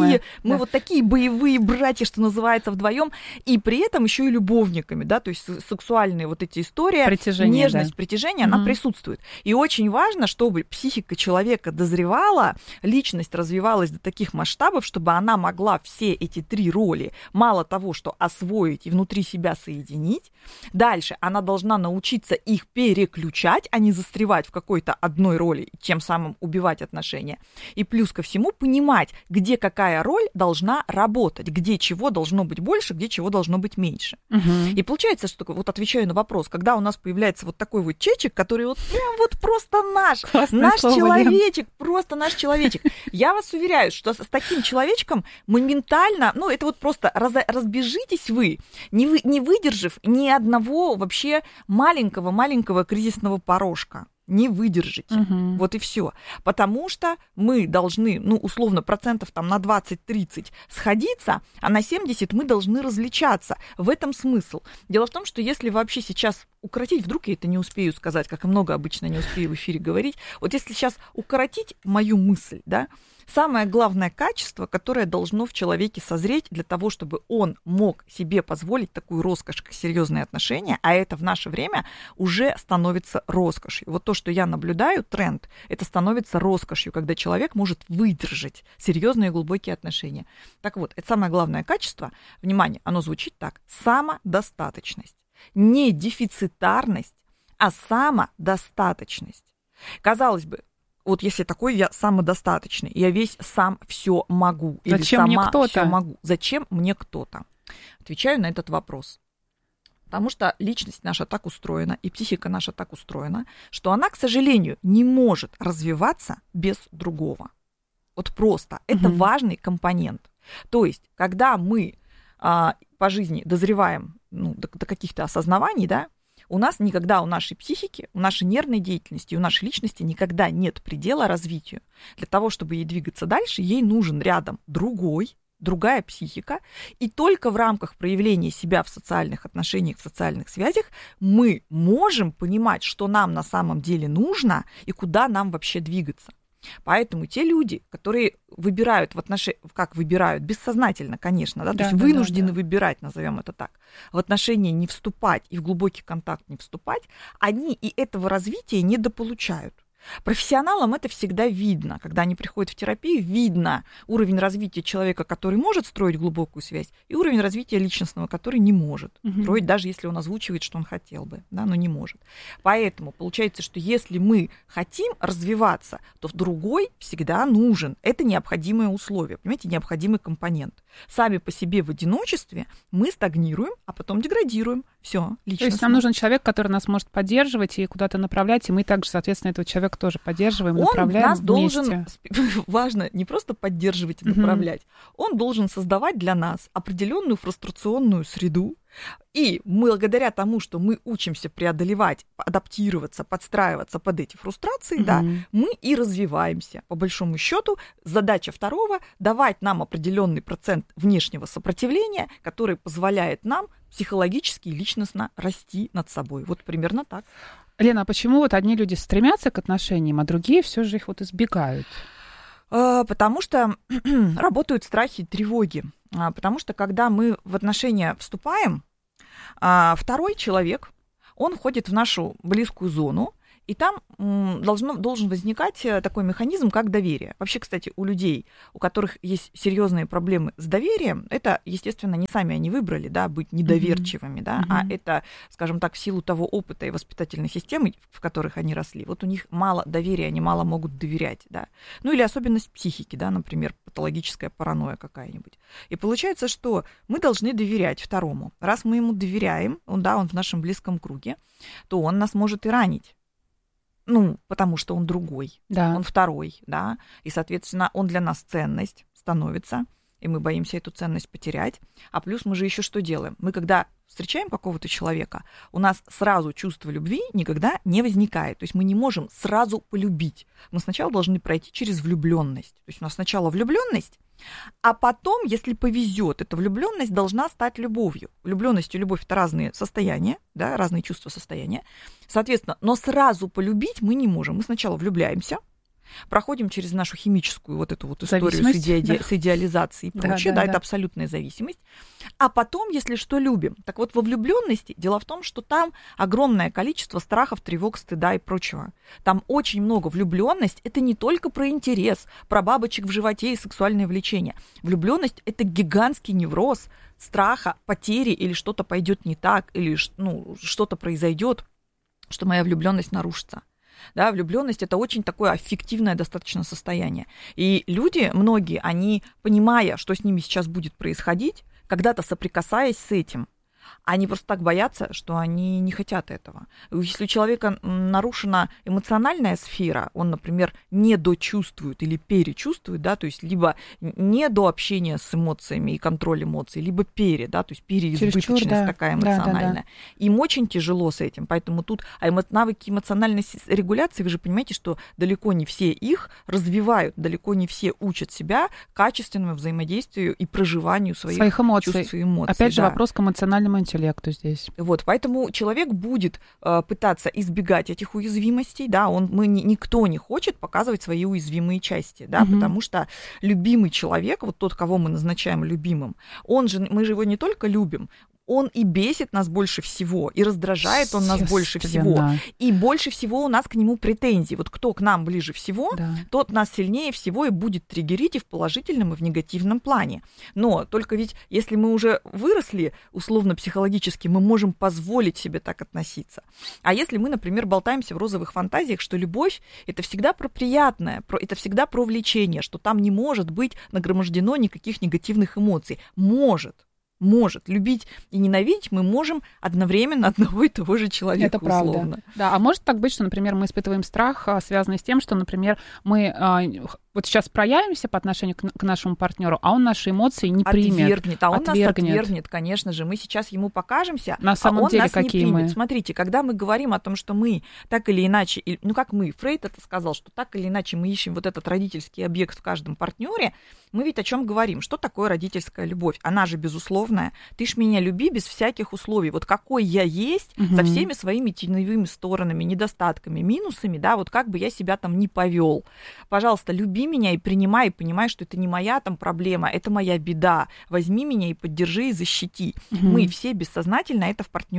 вот такие боевые братья, что называется, вдвоем, и при этом еще и любовниками, да, то есть сексуальные вот эти истории, нежность, притяжение, она присутствует. И очень важно, чтобы психика человека дозревала, личность развивалась до таких масштабов, чтобы она могла все эти 3 роли, мало того, что освоить и внутри себя соединить, дальше она должна научиться их переключать, а не застревать в какой-то одной роли, тем самым убивать отношения. И плюс ко всему понимать, где какая роль должна работать, где чего должно быть больше, где чего должно быть меньше. И получается, что, вот отвечаю на вопрос, когда у нас появляется вот такой вот чечек, который вот прям вот просто наш человечек, просто наш человечек. Я вас уверяю, что с таким человечком моментально, ну это вот просто разбежитесь вы, не выдержав ни одного вообще маленького кризисного порожка. Не выдержите. Вот и все. Потому что мы должны, условно, процентов там на 20-30 сходиться, а на 70 мы должны различаться. В этом смысл. Дело в том, что если вообще сейчас укоротить, вдруг я это не успею сказать, как и много обычно не успею в эфире говорить, вот если сейчас укоротить мою мысль, да, самое главное качество, которое должно в человеке созреть для того, чтобы он мог себе позволить такую роскошь, как серьезные отношения, а это в наше время уже становится роскошью. Вот то, что я наблюдаю, тренд, это становится роскошью, когда человек может выдержать серьезные глубокие отношения. Так вот, это самое главное качество, внимание, оно звучит так: самодостаточность. Не дефицитарность, а самодостаточность. Казалось бы, вот если такой я самодостаточный, я весь сам все могу, или зачем сама мне кто-то? Все могу. Зачем мне кто-то? Отвечаю на этот вопрос. Потому что личность наша так устроена, и психика наша так устроена, что она, к сожалению, не может развиваться без другого. Вот просто. Это важный компонент. То есть, когда мы по жизни дозреваем до каких-то осознаваний, да, у нас никогда, у нашей психики, у нашей нервной деятельности, у нашей личности никогда нет предела развитию. Для того, чтобы ей двигаться дальше, ей нужен рядом другая психика, и только в рамках проявления себя в социальных отношениях, в социальных связях мы можем понимать, что нам на самом деле нужно и куда нам вообще двигаться. Поэтому те люди, которые выбирают выбирают, бессознательно, конечно, да, то есть вынуждены выбирать, назовем это так, в отношения не вступать и в глубокий контакт не вступать, они и этого развития недополучают. Профессионалам это всегда видно. Когда они приходят в терапию, видно уровень развития человека, который может строить глубокую связь, и уровень развития личностного, который не может строить, даже если он озвучивает, что он хотел бы, да, но не может. Поэтому получается, что если мы хотим развиваться, то другой всегда нужен. Это необходимое условие, понимаете, необходимый компонент. Сами по себе в одиночестве мы стагнируем, а потом деградируем. Все, личностно. То есть нам нужен человек, который нас может поддерживать и куда-то направлять, и мы также, соответственно, этого человека тоже поддерживаем, направляем он нас вместе. Должен, важно не просто поддерживать и направлять, он должен создавать для нас определенную фрустрационную среду, и благодаря тому, что мы учимся преодолевать, адаптироваться, подстраиваться под эти фрустрации, да, мы и развиваемся. По большому счету, задача второго — давать нам определенный процент внешнего сопротивления, который позволяет нам психологически и личностно расти над собой. Вот примерно так. Лена, а почему вот одни люди стремятся к отношениям, а другие все же их вот избегают? Потому что работают страхи и тревоги. Потому что когда мы в отношения вступаем, второй человек, он входит в нашу близкую зону, и там должен возникать такой механизм, как доверие. Вообще, кстати, у людей, у которых есть серьезные проблемы с доверием, это, естественно, не сами они выбрали, да, быть недоверчивыми, да, а это, скажем так, в силу того опыта и воспитательной системы, в которых они росли. Вот у них мало доверия, они мало могут доверять, да. Ну или особенность психики, да, например, патологическая паранойя какая-нибудь. И получается, что мы должны доверять второму. Раз мы ему доверяем, он в нашем близком круге, то он нас может и ранить. Ну, потому что он другой, он второй, да, и, соответственно, он для нас ценность становится, и мы боимся эту ценность потерять. А плюс мы же еще что делаем? Мы, когда встречаем какого-то человека, у нас сразу чувство любви никогда не возникает. То есть мы не можем сразу полюбить. Мы сначала должны пройти через влюбленность. То есть у нас сначала влюбленность, а потом, если повезет, эта влюбленность должна стать любовью. Влюбленность и любовь — это разные состояния, да, разные чувства, состояния. Соответственно, но сразу полюбить мы не можем. Мы сначала влюбляемся, проходим через нашу химическую вот эту вот историю с идеализацией и прочее, это абсолютная зависимость. А потом, если что, любим. Так вот, во влюбленности дело в том, что там огромное количество страхов, тревог, стыда и прочего. Там очень много. Влюбленность — это не только про интерес, про бабочек в животе и сексуальное влечение. Влюбленность — это гигантский невроз страха, потери, или что-то пойдет не так, или что-то произойдет, что моя влюбленность нарушится. Да, влюбленность — это очень такое аффективное достаточно состояние. И люди, многие, они, понимая, что с ними сейчас будет происходить, когда-то соприкасаясь с этим, они просто так боятся, что они не хотят этого. Если у человека нарушена эмоциональная сфера, он, например, недочувствует или перечувствует, да, то есть либо не до общения с эмоциями и контроль эмоций, либо да, то есть переизбыточность такая эмоциональная. Им очень тяжело с этим, поэтому тут навыки эмоциональной регуляции, вы же понимаете, что далеко не все их развивают, далеко не все учат себя качественному взаимодействию и проживанию своих эмоций. Чувств и эмоций. Опять же, вопрос к эмоциональному интеллекту здесь. Вот, поэтому человек будет пытаться избегать этих уязвимостей, да, никто не хочет показывать свои уязвимые части, да, потому что любимый человек, вот тот, кого мы назначаем любимым, мы же его не только любим, он и бесит нас больше всего, и раздражает он нас больше всего, и больше всего у нас к нему претензий. Вот кто к нам ближе всего, тот нас сильнее всего и будет триггерить и в положительном, и в негативном плане. Но только ведь, если мы уже выросли условно-психологически, мы можем позволить себе так относиться. А если мы, например, болтаемся в розовых фантазиях, что любовь — это всегда про приятное, это всегда про влечение, что там не может быть нагромождено никаких негативных эмоций. Может. Любить и ненавидеть мы можем одновременно одного и того же человека. Это правда. Условно. Да, а может так быть, что, например, мы испытываем страх, связанный с тем, что, например, мы вот сейчас проявимся по отношению к нашему партнеру, а он наши эмоции не примет. Он нас отвергнет, конечно же. Мы сейчас ему покажемся, на самом деле, нас какие не примет. Мы. Смотрите, когда мы говорим о том, что мы так или иначе, Фрейд это сказал, что так или иначе мы ищем вот этот родительский объект в каждом партнере, мы ведь о чем говорим? Что такое родительская любовь? Она же безусловная. Ты ж меня люби без всяких условий. Вот какой я есть, со всеми своими теневыми сторонами, недостатками, минусами, да, вот как бы я себя там ни повел. Пожалуйста, люби меня и принимай, и понимай, что это не моя там проблема, это моя беда. Возьми меня и поддержи, и защити. Мы все бессознательно это в партнере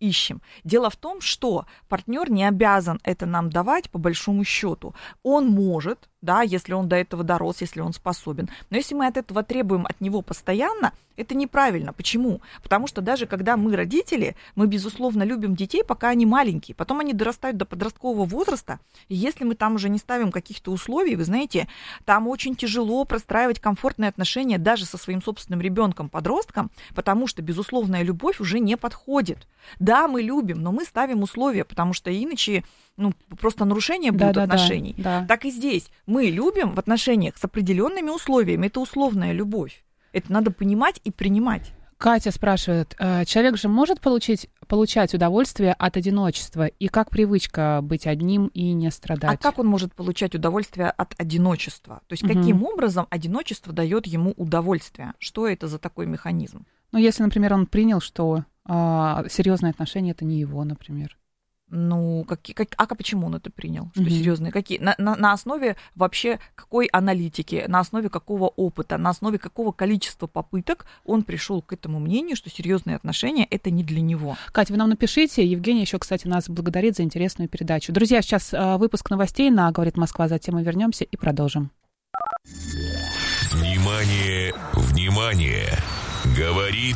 ищем. Дело в том, что партнер не обязан это нам давать по большому счету. Он может, да, если он до этого дорос, если он способен. Но если мы от этого требуем от него постоянно, это неправильно. Почему? Потому что даже когда мы родители, мы, безусловно, любим детей, пока они маленькие. Потом они дорастают до подросткового возраста, и если мы там уже не ставим каких-то условий, вы знаете, там очень тяжело простраивать комфортные отношения даже со своим собственным ребенком-подростком, потому что безусловная любовь уже не подходит. Да, мы любим, но мы ставим условия, потому что иначе просто нарушение будет отношений. Да. Так и здесь. Мы любим в отношениях с определенными условиями. Это условная любовь. Это надо понимать и принимать. Катя спрашивает, человек же может получать удовольствие от одиночества? И как привычка быть одним и не страдать? А как он может получать удовольствие от одиночества? То есть каким образом одиночество дает ему удовольствие? Что это за такой механизм? Если, например, он принял, что серьезные отношения — это не его, например. Почему он это принял? Что серьезные? Какие? На основе вообще какой аналитики, на основе какого опыта, на основе какого количества попыток он пришел к этому мнению, что серьезные отношения — это не для него? Катя, вы нам напишите. Евгений еще, кстати, нас благодарит за интересную передачу. Друзья, сейчас выпуск новостей на «Говорит Москва», затем мы вернемся и продолжим. Внимание, внимание! Говорит